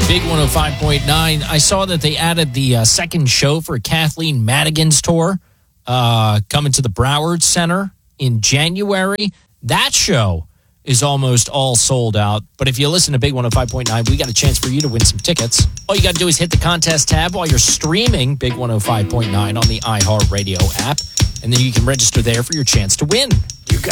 Big 105.9. I saw that they added the second show for Kathleen Madigan's tour coming to the Broward Center in January. That show is almost all sold out. But if you listen to Big 105.9, we got a chance for you to win some tickets. All you got to do is hit the contest tab while you're streaming Big 105.9 on the iHeartRadio app, and then you can register there for your chance to win.